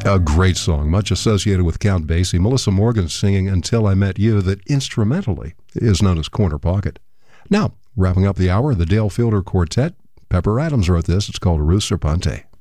A great song, much associated with Count Basie. Melissa Morgan singing Until I Met You, that instrumentally is known as Corner Pocket. Now, wrapping up the hour, the Dale Fielder Quartet. Pepper Adams wrote this. It's called Ruth Serpente.